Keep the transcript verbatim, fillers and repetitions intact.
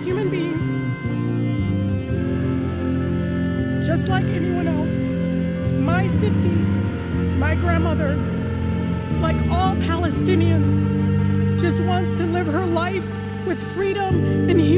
human beings, just like anyone else. My Sifti, my grandmother, like all Palestinians, just wants to live her life with freedom and humanity.